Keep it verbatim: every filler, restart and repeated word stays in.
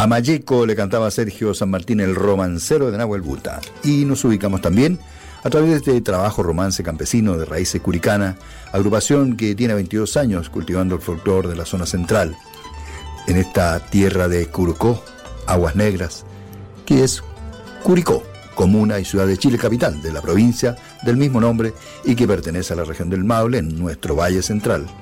A Mayeco le cantaba Sergio San Martín, el romancero de Nahuel Buta. Y nos ubicamos también a través de este trabajo romance campesino de raíces curicana, agrupación que tiene veintidós años cultivando el folclore de la zona central, en esta tierra de Curicó, Aguas Negras, que es Curicó, comuna y ciudad de Chile capital, de la provincia del mismo nombre y que pertenece a la región del Maule, en nuestro Valle Central.